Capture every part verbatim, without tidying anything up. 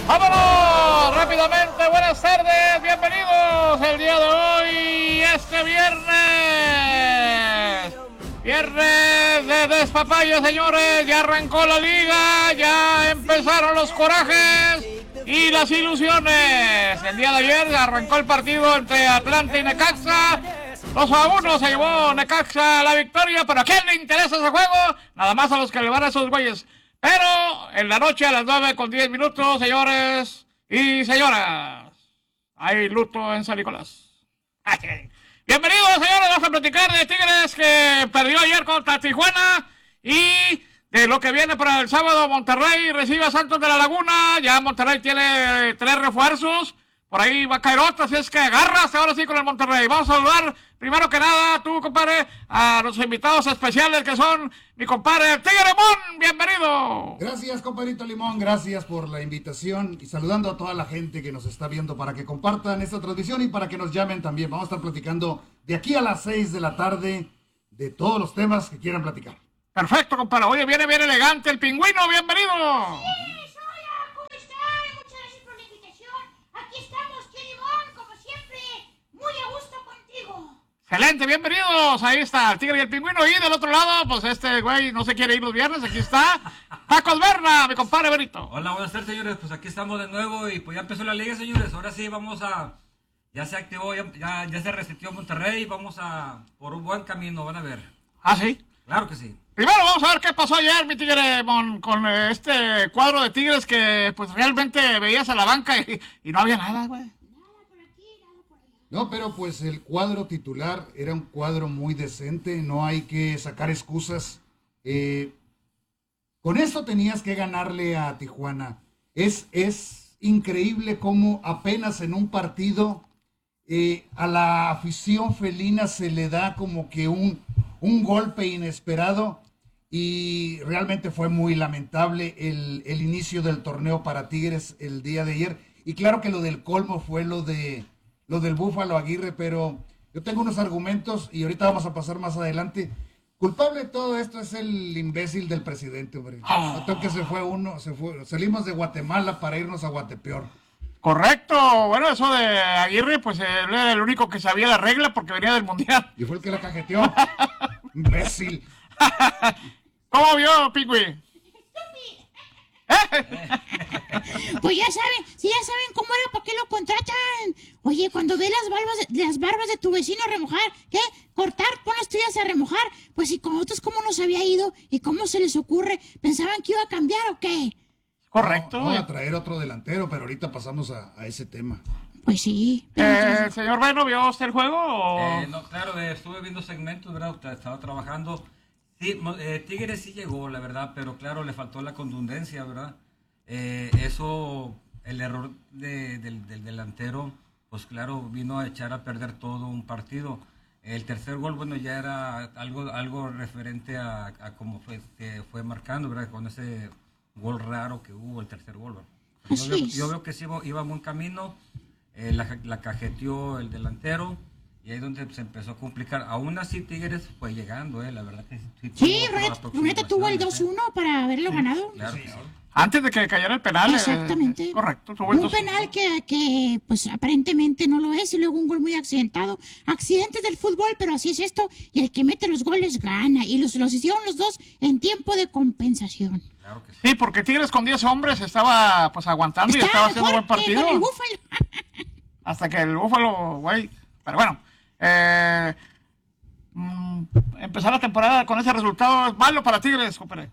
¡Vámonos! Rápidamente, buenas tardes, bienvenidos el día de hoy, este viernes. Viernes de despapalle, señores, ya arrancó la liga, ya empezaron los corajes y las ilusiones. El día de ayer arrancó el partido entre Atlante y Necaxa. dos a uno se llevó Necaxa la victoria, pero ¿a quién le interesa ese juego? Nada más a los que le van a esos güeyes. Pero en la noche a las nueve con diez minutos, señores y señoras, hay luto en San Nicolás. Bienvenidos, señores, vamos a platicar de Tigres que perdió ayer contra Tijuana y de lo que viene para el sábado. Monterrey recibe a Santos de la Laguna, ya Monterrey tiene tres refuerzos. Por ahí va a caer otra, así es que agarras ahora sí con el Monterrey. Vamos a saludar, primero que nada, tú, compadre, a los invitados especiales que son mi compadre Tigre Limón. Bienvenido. Gracias, compadrito Limón, gracias por la invitación y saludando a toda la gente que nos está viendo para que compartan esta transmisión y para que nos llamen también. Vamos a estar platicando de aquí a las seis de la tarde de todos los temas que quieran platicar. Perfecto, compadre. Oye, viene bien elegante el pingüino, bienvenido. Sí, hola, ¿cómo están? Muchas gracias por la invitación. Aquí estamos, tío Limón, como siempre, muy a gusto contigo. Excelente, bienvenidos. Ahí está el Tigre y el Pingüino. Y del otro lado, pues este güey no se quiere ir los viernes. Aquí está Paco Berna, mi compadre Benito. Hola, buenas tardes, señores. Pues aquí estamos de nuevo y pues ya empezó la liga, señores. Ahora sí vamos a... Ya se activó, ya, ya, ya se reseteó Monterrey. Vamos a... por un buen camino, van a ver. ¿Ah, sí? Claro que sí. Primero vamos a ver qué pasó ayer, mi Tigre, con, con este cuadro de Tigres que pues realmente veías a la banca y, y no había nada, güey. No, pero pues el cuadro titular era un cuadro muy decente, no hay que sacar excusas. Eh, con eso tenías que ganarle a Tijuana. Es, es increíble cómo apenas en un partido eh, a la afición felina se le da como que un, un golpe inesperado y realmente fue muy lamentable el, el inicio del torneo para Tigres el día de ayer. Y claro que lo del colmo fue lo de... lo del Búfalo Aguirre, pero yo tengo unos argumentos y ahorita vamos a pasar más adelante. Culpable de todo esto es el imbécil del presidente, hombre. Oh. Notó que se fue uno, se fue, salimos de Guatemala para irnos a Guatepeor. Correcto. Bueno, eso de Aguirre, pues él era el único que sabía la regla porque venía del Mundial. Y fue el que la cajeteó. Imbécil. ¿Cómo vio, Pingüi? Pues ya saben, si ya saben cómo era, ¿para qué lo contratan? Oye, cuando ve las barbas de, las barbas de tu vecino a remojar, ¿qué? Cortar, pon las tuyas a remojar. Pues y con otros, ¿cómo nos había ido? ¿Y cómo se les ocurre? ¿Pensaban que iba a cambiar o qué? Correcto. No, no, a traer otro delantero, pero ahorita pasamos a, a ese tema. Pues sí. Eh, señor Bueno, ¿vio usted el juego? O... Eh, no, claro, eh, estuve viendo segmentos, ¿verdad? Estaba trabajando. Sí, eh, Tigres sí llegó, la verdad, pero claro, le faltó la contundencia, ¿verdad? Eh, eso, el error de, del, del delantero, pues claro, vino a echar a perder todo un partido. El tercer gol, bueno, ya era algo algo referente a, a cómo fue, se fue marcando, ¿verdad? Con ese gol raro que hubo, el tercer gol, ¿verdad? Yo, veo, yo veo que sí iba, iba buen camino, eh, la, la cajeteó el delantero. Y ahí es donde se empezó a complicar. Aún así Tigres fue llegando, eh, la verdad que sí. Sí, Runeta tuvo el dos uno para haberlo sí, ganado. Claro que sí. Antes de que cayera el penal. Exactamente. Eh, correcto. Un penal que, que, pues, aparentemente no lo es, y luego un gol muy accidentado. Accidentes del fútbol, pero así es esto. Y el que mete los goles gana. Y los, los hicieron los dos en tiempo de compensación. Claro que sí. Sí, porque Tigres con diez hombres estaba, pues, aguantando y estaba haciendo buen partido. Con el Búfalo. Hasta que el Búfalo, güey. Pero bueno. Eh, mm, empezar la temporada con ese resultado es malo para Tigres, compadre.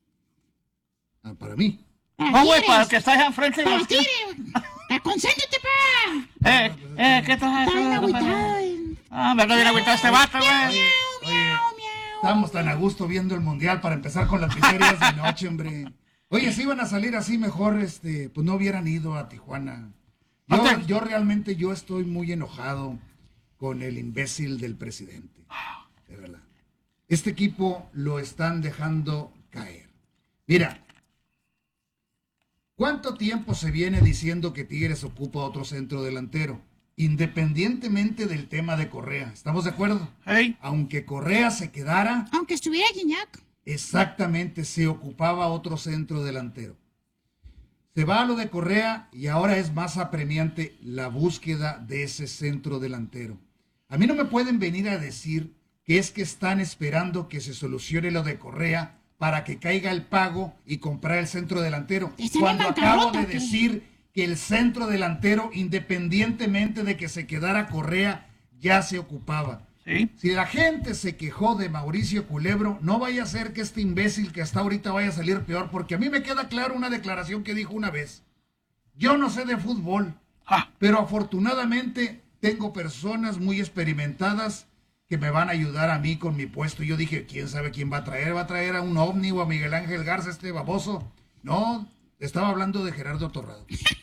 Ah, para mí. No, güey, para el que está allá enfrente. Para Tigres. Concéntrate, pa. Eh, eh, ¿qué estás haciendo? Ah, me viene agüitado este vato, güey. Estamos tan a gusto viendo el mundial para empezar con las miserias de noche, hombre. Oye, si iban a salir así mejor, este, pues no hubieran ido a Tijuana. Yo, yo realmente yo estoy muy enojado con el imbécil del presidente, de verdad. Este equipo lo están dejando caer. Mira, ¿cuánto tiempo se viene diciendo que Tigres ocupa otro centro delantero? Independientemente del tema de Correa, ¿estamos de acuerdo? Hey. Aunque Correa se quedara... Aunque estuviera Guiñac. Exactamente, se ocupaba otro centro delantero. Se va a lo de Correa y ahora es más apremiante la búsqueda de ese centro delantero. A mí no me pueden venir a decir que es que están esperando que se solucione lo de Correa para que caiga el pago y comprar el centro delantero. Cuando acabo de decir que el centro delantero, independientemente de que se quedara Correa, ya se ocupaba. ¿Sí? Si la gente se quejó de Mauricio Culebro, no vaya a ser que este imbécil que hasta ahorita vaya a salir peor, porque a mí me queda claro una declaración que dijo una vez. Yo no sé de fútbol, Ah. pero afortunadamente tengo personas muy experimentadas que me van a ayudar a mí con mi puesto. Y yo dije, ¿quién sabe quién va a traer? ¿Va a traer a un ovni o a Miguel Ángel Garza, este baboso? No, estaba hablando de Gerardo Torrado.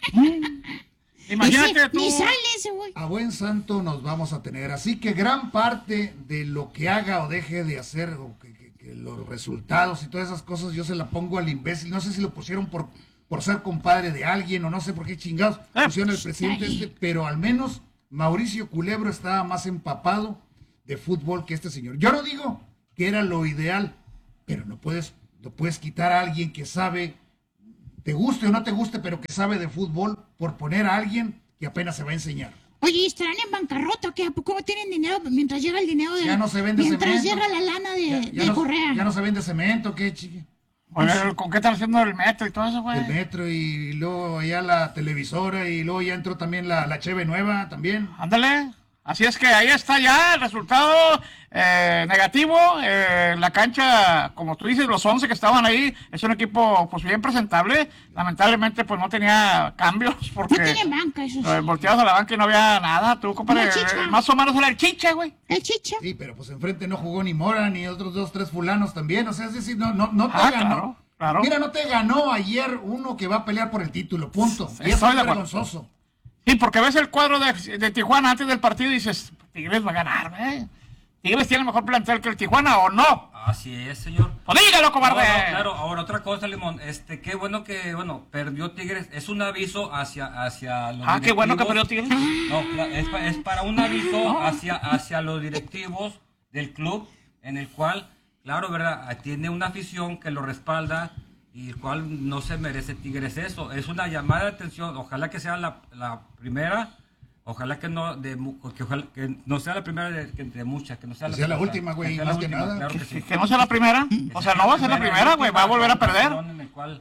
Imagínate Ese- tú. Ni sale ese, güey. A buen santo nos vamos a tener. Así que gran parte de lo que haga o deje de hacer, o que, que- que los resultados y todas esas cosas, yo se la pongo al imbécil. No sé si lo pusieron por, por ser compadre de alguien o no sé por qué chingados Ah, pusieron el presidente este, pero al menos Mauricio Culebro estaba más empapado de fútbol que este señor. Yo no digo que era lo ideal, pero no puedes, no puedes quitar a alguien que sabe, te guste o no te guste, pero que sabe de fútbol, por poner a alguien que apenas se va a enseñar. Oye, ¿estarán en bancarrota? ¿Qué? ¿A poco no tienen dinero mientras llega el dinero de... Ya no se vende mientras cemento. llega la lana de, Ya, ya de no, Correa? ya no se vende cemento, ¿qué, chiqui? Oye, ¿con qué están haciendo el metro y todo eso, güey? El metro y luego ya la televisora y luego ya entró también la, la Cheve nueva también. Ándale. Así es que ahí está ya el resultado eh, negativo. Eh, la cancha, como tú dices, los once que estaban ahí, es un equipo pues bien presentable. Lamentablemente pues no tenía cambios porque No tienen banca, eso sí. eh, volteados a la banca y no había nada. Tú, compadre, Una chicha. eh, más o menos era el chicha, güey. El chicha. Sí, pero pues enfrente no jugó ni Mora ni otros dos, tres fulanos también. O sea, es decir, no, no, no te Ah, ganó. claro, claro. Mira, no te ganó ayer uno que va a pelear por el título, punto. Y Estoy eso es de acuerdo. vergonzoso. Sí, porque ves el cuadro de, de Tijuana antes del partido y dices, Tigres va a ganar, güey. Tigres tiene mejor plantel que el Tijuana, ¿o no? Así es, señor. ¡Pues dígalo, No, cobarde! no, claro, ahora otra cosa, Limón, este, qué bueno que, bueno, perdió Tigres, es un aviso hacia, hacia los Ah, qué bueno que perdió directivos. Tigres. No, cla- es, pa- es para un aviso hacia, hacia los directivos del club, en el cual, claro, ¿verdad? Tiene una afición que lo respalda y el cual no se merece Tigres eso. Es una llamada de atención, ojalá que sea la, la primera, ojalá que no de mu- que, ojalá que no sea la primera de, que- de muchas, que no sea Que la, sea la primera, última, güey, sea más la que última, nada. claro que Que, sí. que no sea la primera. O sea, no va a ser la primera, güey. Va a volver a perder. En el cual,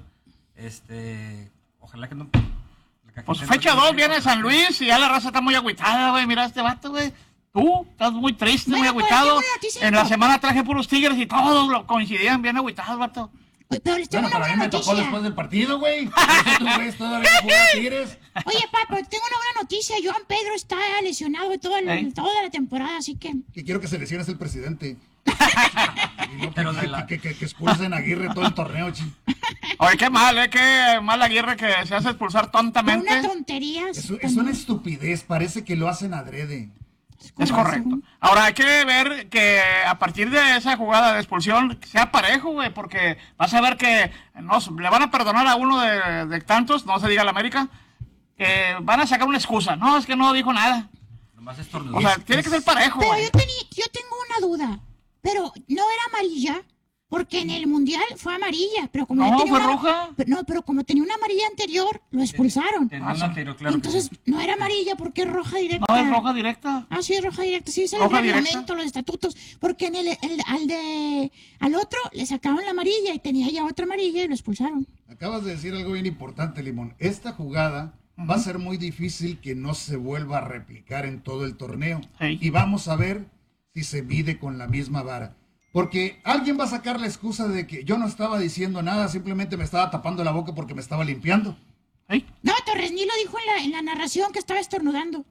este, ojalá que no. Pues fecha dos viene San Luis y ya la raza está muy agüitada, güey. Mira este vato, güey. Tú estás muy triste, Bueno, muy pues, agüitado. qué buena noticia, En la hijo. semana traje puros tigres y todos lo coincidían bien agüitados, vato. Oye, pero les tengo Bueno, una pero a mí buena me tocó noticia. después del partido, güey. Nosotros, güey, todavía no jugar Tigres. Oye, papá, tengo una buena noticia. Joan Pedro está lesionado de todo el- ¿Eh? toda la temporada, así que... Que quiero que se lesione el presidente. Y no, Pero que, de la- que, que, que expulsen a Aguirre todo el torneo, chi. Oye, qué mal, ¿eh? Qué mal Aguirre que se hace expulsar Por tontamente. una tontería. Es, es una estupidez, parece que lo hacen adrede. Es correcto. Ahora hay que ver que a partir de esa jugada de expulsión sea parejo, güey, porque vas a ver que no, le van a perdonar a uno de, de tantos, no se diga la América, que van a sacar una excusa. No, es que no dijo nada. Nomás estornudó. O sea, tiene que ser parejo, Pero güey. yo, tení- yo tengo una duda. Pero no era amarilla, porque en el Mundial fue amarilla. Pero como No, ya tenía fue una- roja. pero- No, pero como tenía una amarilla anterior, lo expulsaron. Tenía un anterior, claro. que Entonces, sí. no era amarilla, porque es roja directa. No, es roja directa. Ah, sí, es roja directa. Sí, es el Roja reglamento, directa. los estatutos. Porque en el, el- al de al otro le sacaron la amarilla y tenía ya otra amarilla y lo expulsaron. Acabas de decir algo bien importante, Limón. Esta jugada va a ser muy difícil que no se vuelva a replicar en todo el torneo. Sí. Y vamos a ver si se mide con la misma vara. Porque alguien va a sacar la excusa de que yo no estaba diciendo nada, simplemente me estaba tapando la boca porque me estaba limpiando. ¿Sí? No, Torres Nilo dijo en la, en la narración que estaba estornudando.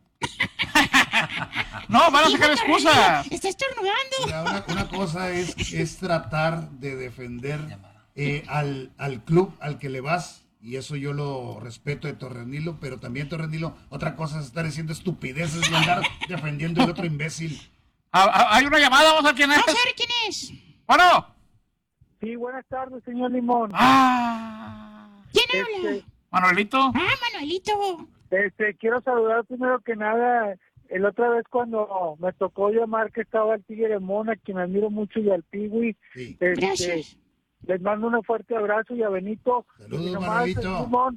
No, van a Dijo sacar Torres excusa. Nilo, está estornudando. Mira, una, una cosa es, es tratar de defender eh, al, al club al que le vas, y eso yo lo respeto de Torrenilo, pero también Torrenilo, otra cosa es estar diciendo estupideces y andar defendiendo al otro imbécil. Ah, ah, hay una llamada, vamos a ver quién es. Vamos a ver quién es. Bueno. Sí, buenas tardes, señor Limón. Ah, ¿Quién Este, habla? Manuelito. Ah, Manuelito. este, quiero saludar primero que nada. El otra vez cuando me tocó llamar que estaba el Tigre Mona, quien admiro mucho, y al Piwi. Sí. Este, Gracias. les mando un fuerte abrazo y a Benito. Saludos, Y nomás, Manuelito. señor Limón,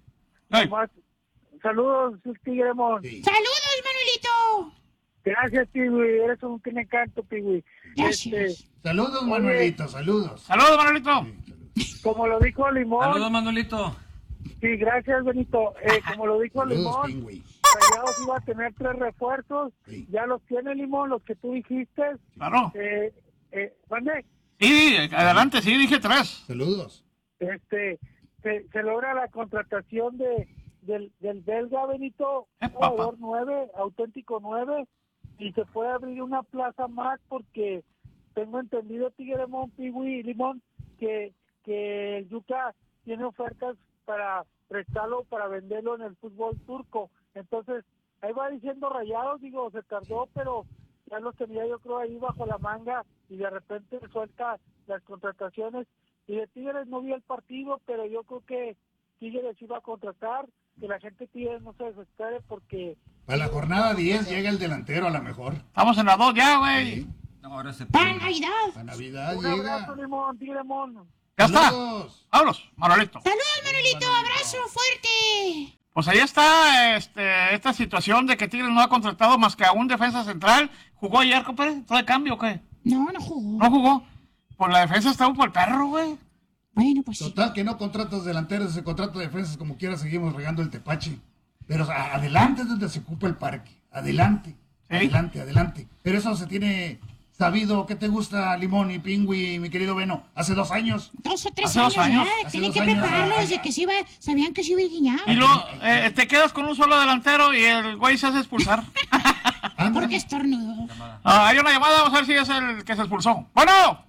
Ay. Nomás, saludos, Tigremón. Sí. ¡Saludos, Manuelito! Gracias, Pigui, eres un que me encanto, Pigui. Gracias. Saludos, Manuelito, saludos. Saludos, Manuelito. Como lo dijo Limón. Saludos, Manuelito. Sí, gracias, Benito. Eh, como lo dijo Saludos, Limón, Pingüi. Rayados iba a tener tres refuerzos. Sí. Ya los tiene Limón, los que tú dijiste. Claro. Eh, eh, ¿Mande? Sí, adelante, sí, dije tres. Saludos. Este, se, se logra la contratación de del, del belga Benito, Eh, jugador papá. nueve, auténtico nueve, y se puede abrir una plaza más porque tengo entendido, Tigremón, Pigui y Limón, que, que el Yuca tiene ofertas para prestarlo, para venderlo en el fútbol turco. Entonces, ahí va diciendo Rayados, digo, se tardó, pero ya los tenía yo creo ahí bajo la manga y de repente suelta las contrataciones. Y de Tigres no vi el partido, pero yo creo que Tigres iba a contratar, que la gente Tigres no se desespere porque... Para la jornada diez llega el delantero a lo mejor. Estamos en la dos ya, güey. Sí. No, ahora se ¡Para Navidad! Para Navidad Un llega. abrazo, Limón, Tigremón. Ya está. Saludos. Vámonos, Manuelito. ¡Saludos, Manuelito! ¡Abrazo fuerte! Pues ahí está este, esta situación de que Tigres no ha contratado más que a un defensa central. ¿Jugó ayer, compadre? ¿Fue de cambio o qué? No, no jugó. ¿No jugó? Pues la defensa está por el perro, güey. Bueno, pues sí. Total, que no contratos delanteros, se contrato de defensas, como quiera seguimos regando el tepache. Pero o sea, adelante es donde se ocupa el parque. Adelante, Sí. adelante, adelante. Pero eso se tiene sabido. ¿Qué te gusta, Limón y Pingüi, mi querido Beno? Hace dos años. Dos o tres Hace dos años, años. ya. Hace Tienen dos que años. prepararlo desde que se iba, sabían que se iba a guiñar. Y luego eh, te quedas con un solo delantero y el güey se hace expulsar. Anda. Porque estornudó. Ah, hay una llamada, vamos a ver si es el que se expulsó. Bueno.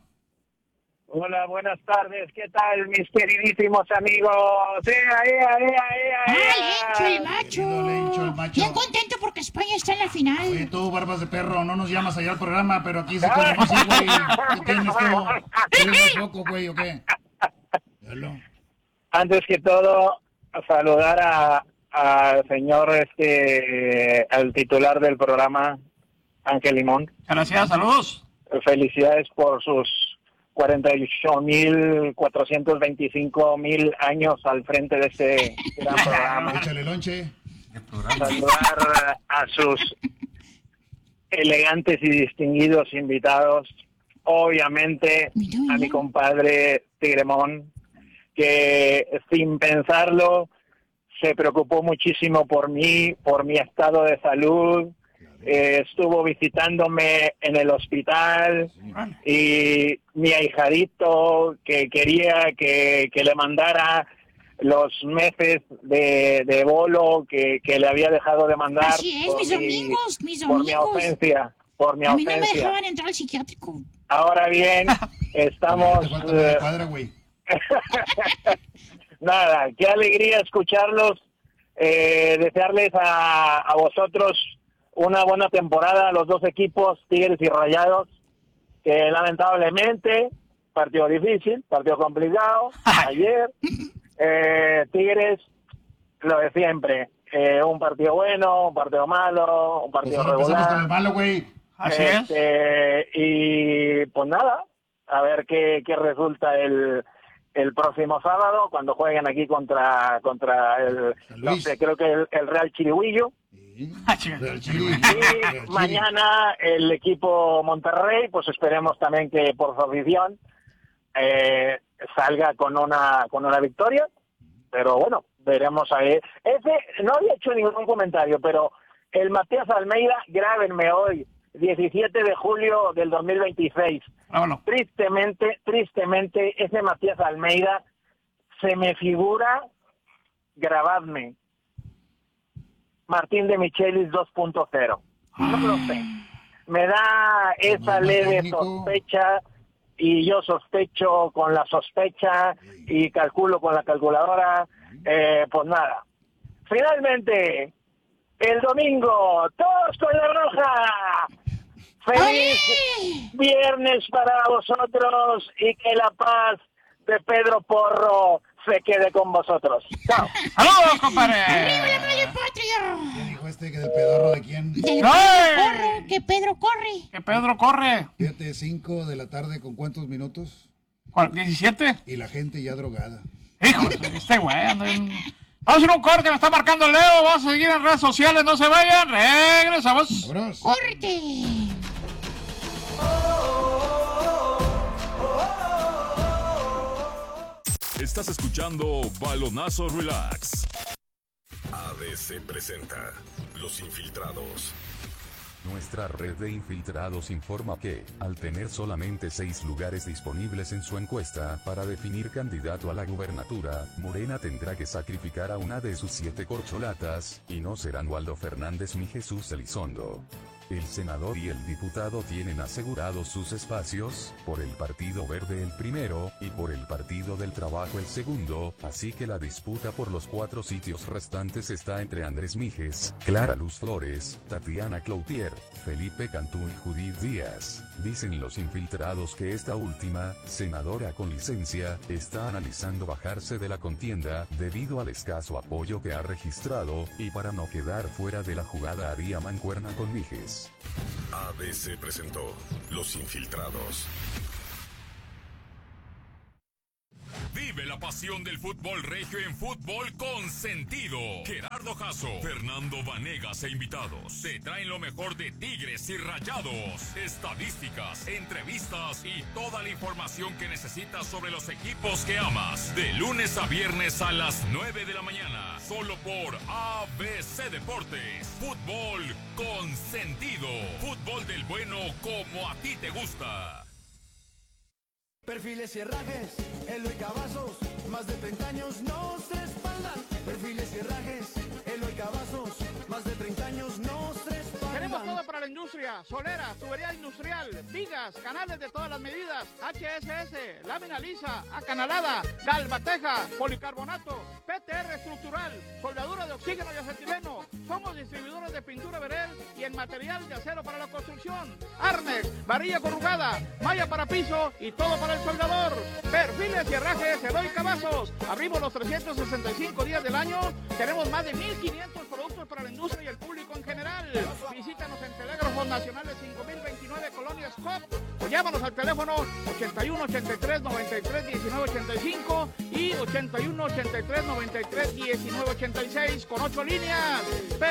Hola, buenas tardes. ¿Qué tal, mis queridísimos amigos? ¡Ea, ea, ea, ea, ¡Ah, ea! Lencho, el macho! Querido Lencho, el macho. Bien contento porque España está en la Oye, final. tú, barbas de perro, no nos llamas allá al programa, pero aquí sí queremos ir, güey. ¿Qué tienes tú? ¿Eres loco, güey, o qué? Hello. Antes que todo, saludar a al señor, este, al titular del programa, Ángel Limón. Gracias, saludos. Felicidades por sus cuarenta y ocho mil cuatrocientos veinticinco mil años al frente de este gran programa. Échale lonche. ¿Qué programa? Saludar a sus elegantes y distinguidos invitados, obviamente a mi compadre Tigremón, que sin pensarlo se preocupó muchísimo por mí, por mi estado de salud, eh, estuvo visitándome en el hospital y mi ahijadito que quería que, que le mandara los meses de, de bolo que, que le había dejado de mandar. Así es, por mis mi- domingos, mis Por mi domingos. ausencia, por mi A mí no me ausencia. dejaban entrar al psiquiátrico. Ahora bien, estamos... Te falta una eh, cuadra, güey. Nada, qué alegría escucharlos, eh, desearles a, a vosotros una buena temporada a los dos equipos, Tigres y Rayados, que lamentablemente, partido difícil, partido complicado, ayer, eh, Tigres, lo de siempre, eh, un partido bueno, un partido malo, un Pues partido ahora empezamos con el regular, malo, güey. Así es. este, y pues nada, a ver qué, qué resulta el el próximo sábado cuando jueguen aquí contra contra el San no Luis. sé, creo que el, el Real Chirihuillo, Sí. Ah, chica. Del Chile. y Del Chile. mañana el equipo Monterrey, pues esperemos también que por su afición eh, salga con una con una victoria, pero bueno, veremos ahí. Ese no había hecho ningún comentario, pero el Matías Almeida, grábenme hoy, diecisiete de julio del dos mil veintiséis. Vámonos. Tristemente, tristemente, ese Matías Almeida se me figura, grabadme, Martín de Michelis dos punto cero. No lo sé. Me da esa Más leve técnico. sospecha y yo sospecho con la sospecha y calculo con la calculadora. Eh, pues nada. Finalmente, el domingo, todos con la roja. ¡Feliz ¡Olé! viernes para vosotros y que la paz de Pedro Porro se quede con vosotros! ¡Chao! ¡Saludos, compadre! ¡Arriba la playa patria! ¿Quién dijo este que del pedorro de quién? Del ¡Ay! Pedro corre, que Pedro corre. Que Pedro corre. siete, cinco de la tarde, ¿con cuántos minutos? ¿Cuál? ¿diecisiete? Y la gente ya drogada. Hijo, este güey anda en- Vamos a ir a un corte, me está marcando Leo. Vamos a seguir en redes sociales, no se vayan. Regresamos. ¡Corte! Estás escuchando Balonazo Relax. A D C presenta Los Infiltrados. Nuestra red de infiltrados informa que, al tener solamente seis lugares disponibles en su encuesta para definir candidato a la gubernatura, Morena tendrá que sacrificar a una de sus siete corcholatas, y no serán Waldo Fernández ni Jesús Elizondo. El senador y el diputado tienen asegurados sus espacios, por el Partido Verde el primero, y por el Partido del Trabajo el segundo, así que la disputa por los cuatro sitios restantes está entre Andrés Mijes, Clara Luz Flores, Tatiana Cloutier, Felipe Cantú y Judith Díaz. Dicen los infiltrados que esta última, senadora con licencia, está analizando bajarse de la contienda, debido al escaso apoyo que ha registrado, y para no quedar fuera de la jugada haría mancuerna con Mijes. A D C presentó Los Infiltrados. Vive la pasión del fútbol regio en Fútbol con Sentido. Gerardo Jasso, Fernando Vanegas e invitados te traen lo mejor de Tigres y Rayados, estadísticas, entrevistas y toda la información que necesitas sobre los equipos que amas. De lunes a viernes a las nueve de la mañana, solo por A B C Deportes. Fútbol con Sentido. Fútbol del bueno como a ti te gusta. Perfiles y herrajes, Eloy Cavazos, más de treinta años nos respaldan. Perfiles y herrajes, Eloy Cavazos, más de treinta años nos respaldan. Tenemos todo para la industria: solera, tubería industrial, vigas, canales de todas las medidas, H S S, lámina lisa, acanalada, galvateja, policarbonato, P T R estructural, soldadura de oxígeno y acetileno. Somos distribuidores de pintura Verel y en material de acero para la construcción, Arnex, varilla corrugada, malla para piso y todo para el soldador. Perfiles y herrajes Eloy Cavazos. Abrimos los trescientos sesenta y cinco días del año. Tenemos más de mil quinientos productos para la industria y el público en general. Visítanos en Telégrafos Nacionales cinco mil veintinueve, Colonia Scott, o llámanos al teléfono ochenta y uno, ochenta y tres, noventa y tres, diecinueve, ochenta y cinco y ochenta y uno, ochenta y tres, noventa y tres, diecinueve, ochenta y seis con ocho líneas.